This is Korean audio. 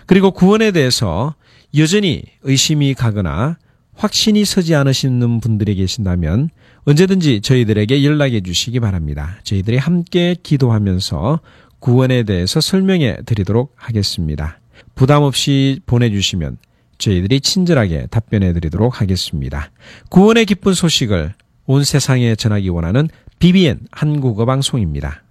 그리고 구원에 대해서 여전히 의심이 가거나 확신이 서지 않으시는 분들이 계신다면 언제든지 저희들에게 연락해 주시기 바랍니다. 저희들이 함께 기도하면서 구원에 대해서 설명해 드리도록 하겠습니다. 부담 없이 보내주시면 저희들이 친절하게 답변해 드리도록 하겠습니다. 구원의 기쁜 소식을 온 세상에 전하기 원하는 BBN 한국어 방송입니다.